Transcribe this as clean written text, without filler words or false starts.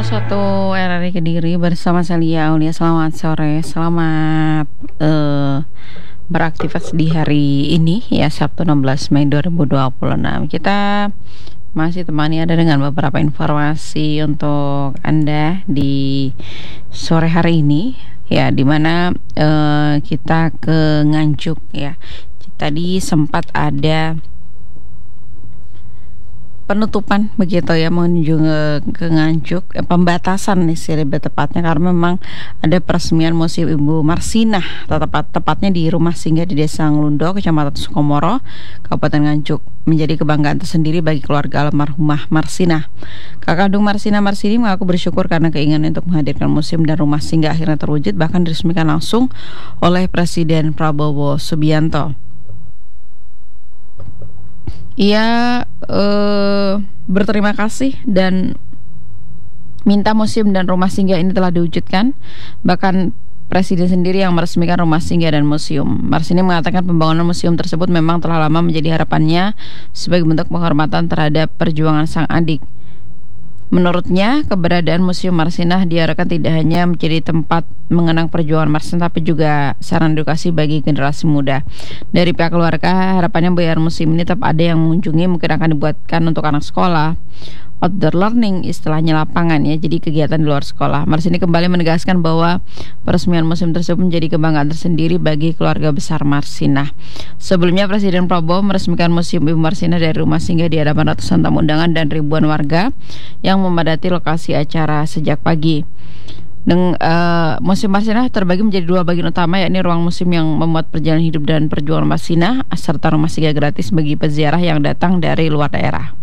101 RRI Kediri bersama Celia Aulia. Selamat sore, selamat beraktivitas di hari ini ya, Sabtu 16 Mei 2026. Kita masih temani Anda dengan beberapa informasi untuk Anda di sore hari ini ya, dimana kita ke Nganjuk ya. Tadi sempat ada penutupan begitu ya, menuju ke Nganjuk, pembatasan nih sih lebih tepatnya, karena memang ada peresmian Museum Ibu Marsinah tepatnya di rumah singgah di Desa Nglundo, Kecamatan Sukomoro, Kabupaten Nganjuk, menjadi kebanggaan tersendiri bagi keluarga almarhumah Marsinah. Kakak kandung Marsinah Marsini mengaku bersyukur karena keinginan untuk menghadirkan museum dan rumah singgah akhirnya terwujud, bahkan diresmikan langsung oleh Presiden Prabowo Subianto. Ia berterima kasih dan minta museum dan rumah singgah ini telah diwujudkan. Bahkan Presiden sendiri yang meresmikan rumah singgah dan museum. Marsini mengatakan pembangunan museum tersebut memang telah lama menjadi harapannya sebagai bentuk penghormatan terhadap perjuangan sang adik. Menurutnya, keberadaan Museum Marsinah diharapkan tidak hanya menjadi tempat mengenang perjuangan Marsinah, tapi juga sarana edukasi bagi generasi muda. Dari pihak keluarga, harapannya bahwa museum ini tetap ada yang mengunjungi, mungkin akan dibuatkan untuk anak sekolah, outdoor learning, istilahnya lapangan ya, jadi kegiatan di luar sekolah. Marsini kembali menegaskan bahwa peresmian museum tersebut menjadi kebanggaan tersendiri bagi keluarga besar Marsinah. Sebelumnya, Presiden Prabowo meresmikan Museum Ibu Marsinah dari rumah singgah di hadapan ratusan tamu undangan dan ribuan warga yang memadati lokasi acara sejak pagi. Museum Marsinah terbagi menjadi dua bagian utama, yakni ruang museum yang memuat perjalanan hidup dan perjuangan Marsinah, serta rumah singgah gratis bagi peziarah yang datang dari luar daerah.